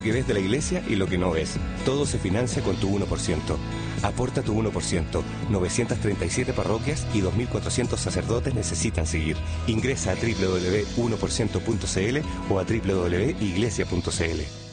que ves de la iglesia y lo que no ves. Todo se financia con tu 1%. Aporta tu 1%. 937 parroquias y 2.400 sacerdotes necesitan seguir. Ingresa a www.1%.cl o a www.iglesia.cl.